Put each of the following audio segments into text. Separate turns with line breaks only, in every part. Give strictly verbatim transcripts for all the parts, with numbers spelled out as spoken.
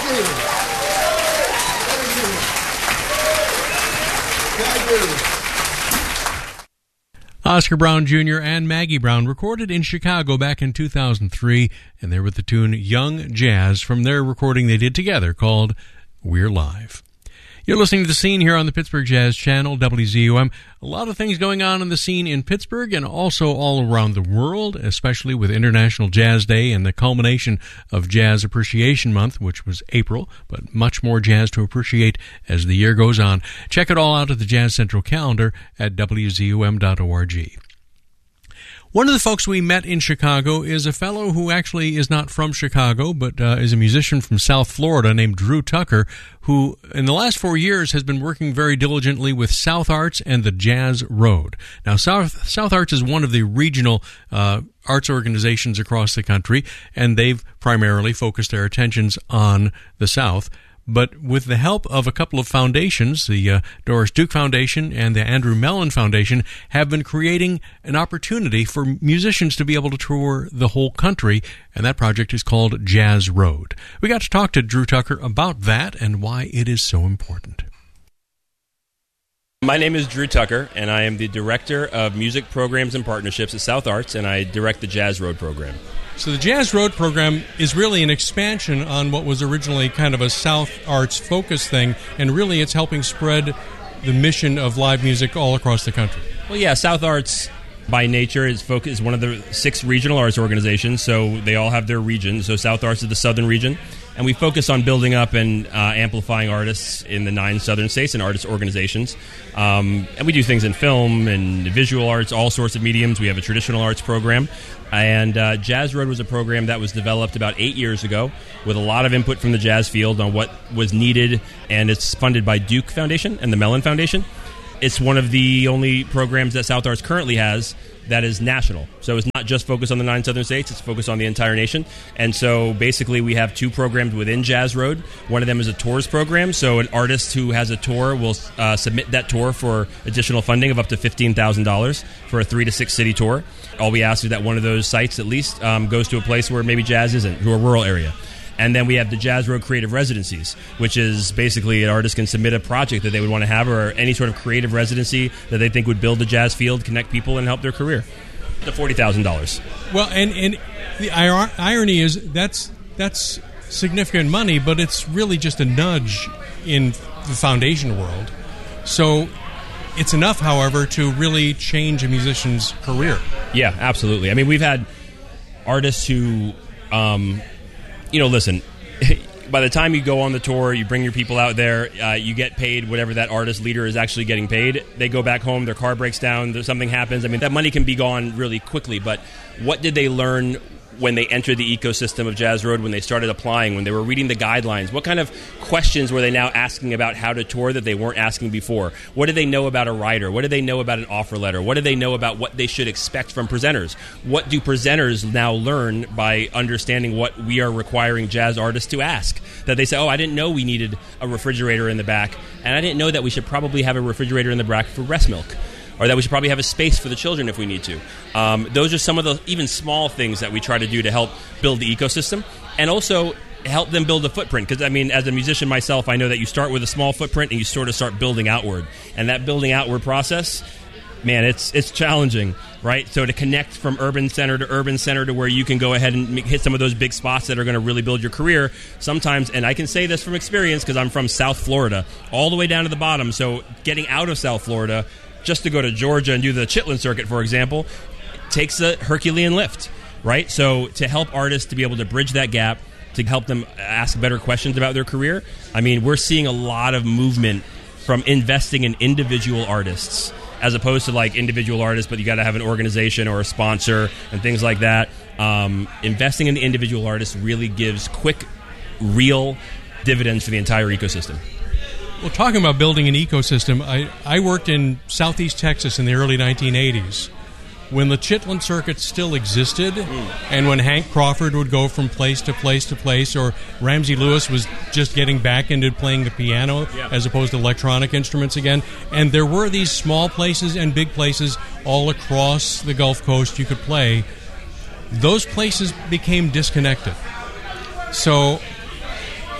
you. Thank you. Thank you.
Oscar Brown Junior and Maggie Brown recorded in Chicago back in two thousand three, and they're with the tune Young Jazz from their recording they did together called We're Live. You're listening to The Scene here on the Pittsburgh Jazz Channel, W Z U M. A lot of things going on in the scene in Pittsburgh and also all around the world, especially with International Jazz Day and the culmination of Jazz Appreciation Month, which was April, but much more jazz to appreciate as the year goes on. Check it all out at the Jazz Central calendar at W Z U M dot org. One of the folks we met in Chicago is a fellow who actually is not from Chicago, but uh, is a musician from South Florida named Drew Tucker, who in the last four years has been working very diligently with South Arts and the Jazz Road. Now, South South Arts is one of the regional uh, arts organizations across the country, and they've primarily focused their attentions on the South. But with the help of a couple of foundations, the uh, Doris Duke Foundation and the Andrew Mellon Foundation, have been creating an opportunity for musicians to be able to tour the whole country, and that project is called Jazz Road. We got to talk to Drew Tucker about that and why it is so important.
My name is Drew Tucker, and I am the Director of Music Programs and Partnerships at South Arts, and I direct the Jazz Road program.
So the Jazz Road program is really an expansion on what was originally kind of a South Arts focus thing, and really it's helping spread the mission of live music all across the country.
Well, yeah, South Arts by nature is focus is one of the six regional arts organizations, so they all have their regions. So South Arts is the southern region, and we focus on building up and uh, amplifying artists in the nine southern states and artist organizations. Um, and we do things in film and visual arts, all sorts of mediums. We have a traditional arts program. And uh, Jazz Road was a program that was developed about eight years ago with a lot of input from the jazz field on what was needed, and it's funded by Duke Foundation and the Mellon Foundation. It's one of the only programs that South Arts currently has that is national. So it's not just focused on the nine southern states, it's focused on the entire nation. And so basically we have two programs within Jazz Road. One of them is a tours program, so an artist who has a tour will uh, submit that tour for additional funding of up to fifteen thousand dollars for a three to six city tour. All we ask is that one of those sites at least um, goes to a place where maybe jazz isn't, to a rural area. And then we have the Jazz Road Creative Residencies, which is basically an artist can submit a project that they would want to have or any sort of creative residency that they think would build the jazz field, connect people, and help their career. The forty thousand dollars.
Well, and, and the ir- irony is that's that's significant money, but it's really just a nudge in the foundation world. So it's enough, however, to really change a musician's career.
Yeah, absolutely. I mean, we've had artists who... Um, You know, listen, by the time you go on the tour, you bring your people out there, uh, you get paid whatever that artist leader is actually getting paid. They go back home, their car breaks down, there's something happens. I mean, that money can be gone really quickly, but what did they learn when they entered the ecosystem of Jazz Road, when they started applying, when they were reading the guidelines? What kind of questions were they now asking about how to tour that they weren't asking before? What did they know about a writer? What did they know about an offer letter? What did they know about what they should expect from presenters? What do presenters now learn by understanding what we are requiring jazz artists to ask? That they say, oh, I didn't know we needed a refrigerator in the back, and I didn't know that we should probably have a refrigerator in the back for breast milk, or that we should probably have a space for the children if we need to. Um, those are some of the even small things that we try to do to help build the ecosystem, and also help them build a footprint. Because, I mean, as a musician myself, I know that you start with a small footprint and you sort of start building outward. And that building outward process, man, it's it's challenging, right? So to connect from urban center to urban center to where you can go ahead and hit some of those big spots that are going to really build your career sometimes, and I can say this from experience because I'm from South Florida, all the way down to the bottom. So getting out of South Florida just to go to Georgia and do the Chitlin circuit, for example, takes a Herculean lift, right? So to help artists to be able to bridge that gap, to help them ask better questions about their career, I mean, we're seeing a lot of movement from investing in individual artists as opposed to like individual artists, but you got to have an organization or a sponsor and things like that. Um, investing in the individual artists really gives quick, real dividends for the entire ecosystem.
Well, talking about building an ecosystem, I, I worked in Southeast Texas in the early nineteen eighties when the Chitlin circuit still existed, mm. and when Hank Crawford would go from place to place to place, or Ramsey Lewis was just getting back into playing the piano yeah. as opposed to electronic instruments again. And there were these small places and big places all across the Gulf Coast you could play. Those places became disconnected. So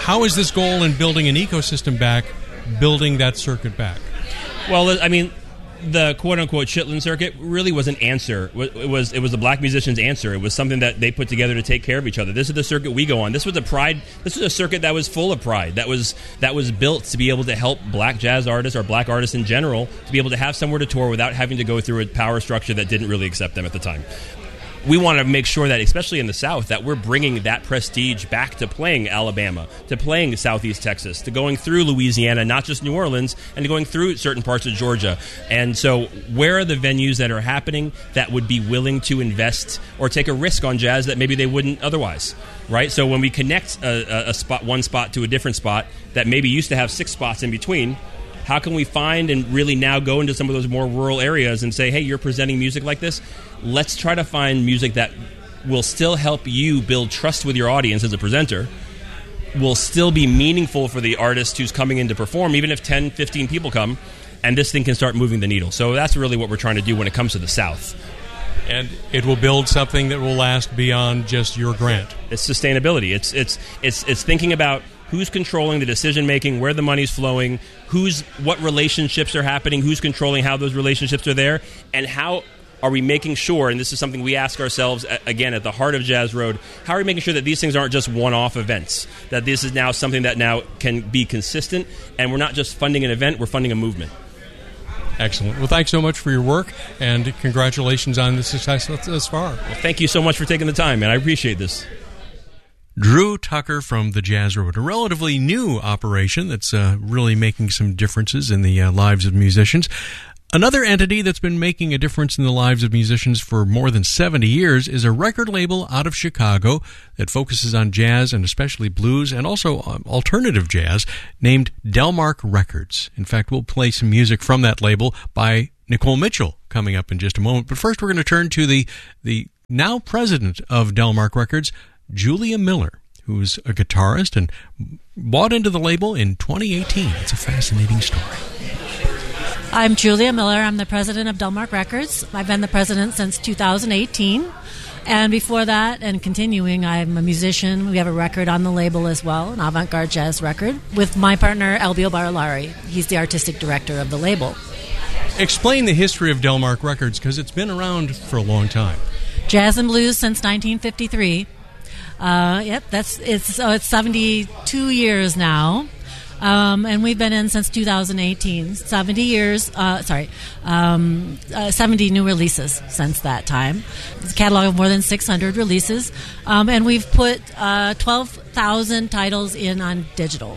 how is this goal in building an ecosystem back, building that circuit back?
Well, I mean, the quote-unquote Chitlin circuit really was an answer. It was it was the black musicians' answer. It was something that they put together to take care of each other. This is the circuit we go on. This was a pride. This was a circuit that was full of pride. That was that was built to be able to help black jazz artists or black artists in general to be able to have somewhere to tour without having to go through a power structure that didn't really accept them at the time. We want to make sure that, especially in the South, that we're bringing that prestige back to playing Alabama, to playing Southeast Texas, to going through Louisiana, not just New Orleans, and to going through certain parts of Georgia. And so where are the venues that are happening that would be willing to invest or take a risk on jazz that maybe they wouldn't otherwise, right? So when we connect a, a spot, one spot to a different spot that maybe used to have six spots in between, how can we find and really now go into some of those more rural areas and say, hey, you're presenting music like this? Let's try to find music that will still help you build trust with your audience as a presenter, will still be meaningful for the artist who's coming in to perform, even if ten, fifteen people come, and this thing can start moving the needle. So that's really what we're trying to do when it comes to the South.
And it will build something that will last beyond just your grant.
It's sustainability. It's it's it's it's thinking about who's controlling the decision making, where the money's flowing, who's what relationships are happening, who's controlling how those relationships are there, and how are we making sure, and this is something we ask ourselves, again, at the heart of Jazz Road, how are we making sure that these things aren't just one-off events, that this is now something that now can be consistent, and we're not just funding an event, we're funding a movement.
Excellent. Well, thanks so much for your work, and congratulations on the success thus far.
Well, thank you so much for taking the time, man. I appreciate this.
Drew Tucker from the Jazz Road, a relatively new operation that's uh, really making some differences in the uh, lives of musicians. Another entity that's been making a difference in the lives of musicians for more than seventy years is a record label out of Chicago that focuses on jazz and especially blues and also alternative jazz named Delmark Records. In fact, we'll play some music from that label by Nicole Mitchell coming up in just a moment. But first, we're going to turn to the, the now president of Delmark Records, Julia Miller, who's a guitarist and bought into the label in twenty eighteen. It's a fascinating story.
I'm Julia Miller. I'm the president of Delmark Records. I've been the president since two thousand eighteen. And before that, and continuing, I'm a musician. We have a record on the label as well, an avant-garde jazz record, with my partner, Albio Barilari. He's the artistic director of the label.
Explain the history of Delmark Records, because it's been around for a long time.
Jazz and blues since nineteen fifty-three. Uh, yep, that's it's so it's seventy-two years now. Um, and we've been in since two thousand eighteen. seventy years, uh, sorry, um, uh, seventy new releases since that time. It's a catalog of more than six hundred releases. Um, and we've put uh, twelve thousand titles in on digital.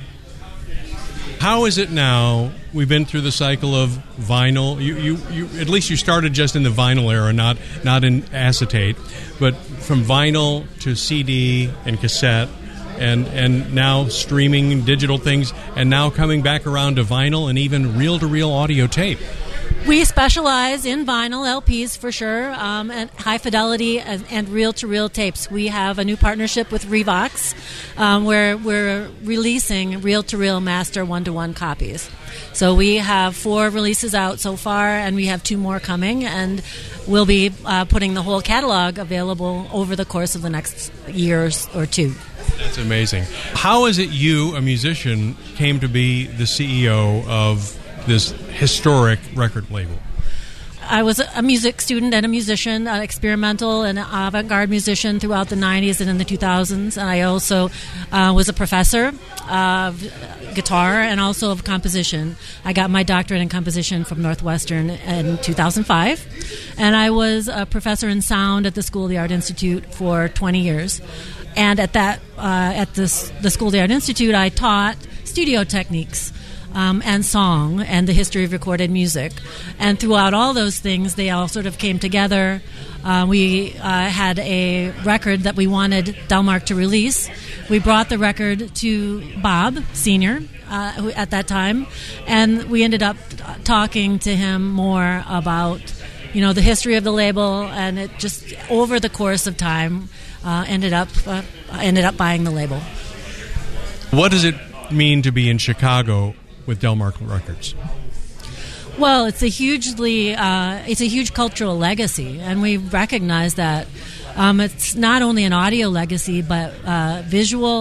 How is it now? We've been through the cycle of vinyl. You, you, you, at least you started just in the vinyl era, not not in acetate. But from vinyl to C D and cassette, and and now streaming digital things, and now coming back around to vinyl and even reel-to-reel audio tape.
We specialize in vinyl L Ps for sure, um, and high fidelity and, and reel-to-reel tapes. We have a new partnership with Revox, um, where we're releasing reel-to-reel master one-to-one copies. So we have four releases out so far, and we have two more coming, and we'll be uh, putting the whole catalog available over the course of the next years or two.
That's amazing. How is it you, a musician, came to be the C E O of this historic record label?
I was a music student and a musician, an experimental and avant-garde musician throughout the nineties and in the two thousands. And I also uh, was a professor of guitar and also of composition. I got my doctorate in composition from Northwestern in two thousand five. And I was a professor in sound at the School of the Art Institute for twenty years. And at that, uh, at this, the School of the Art Institute, I taught studio techniques. Um, and song and the history of recorded music. And throughout all those things, they all sort of came together. Uh, we uh, had a record that we wanted Delmark to release. We brought the record to Bob Senior uh, who, at that time, and we ended up talking to him more about, you know, the history of the label, and it just, over the course of time, uh, ended up uh, ended up buying the label.
What does it mean to be in Chicago with Delmark Records?
Well, it's a hugely, uh, it's a huge cultural legacy, and we recognize that. Um, it's not only an audio legacy, but uh, visual,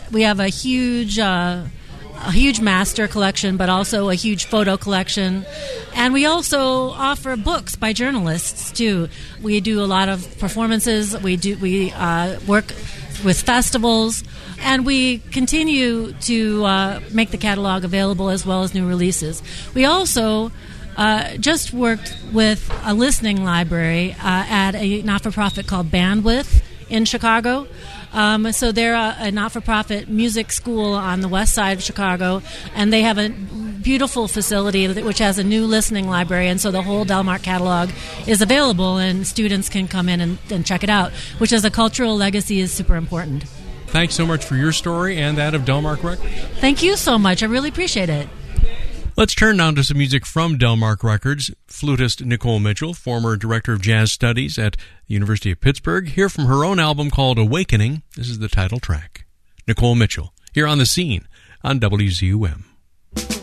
we have a huge. Uh, a huge master collection, but also a huge photo collection. And we also offer books by journalists, too. We do a lot of performances. We do we uh, work with festivals. And we continue to uh, make the catalog available as well as new releases. We also uh, just worked with a listening library uh, at a not-for-profit called Bandwidth in Chicago. Um, so they're a, a not-for-profit music school on the west side of Chicago, and they have a beautiful facility that, which has a new listening library, and so the whole Delmark catalog is available, and students can come in and, and check it out, which as a cultural legacy is super important.
Thanks so much for your story and that of Delmark Records.
Thank you so much. I really appreciate it.
Let's turn now to some music from Delmark Records. Flutist Nicole Mitchell, former director of jazz studies at the University of Pittsburgh, here from her own album called Awakening. This is the title track. Nicole Mitchell, here on The Scene on W Z U M.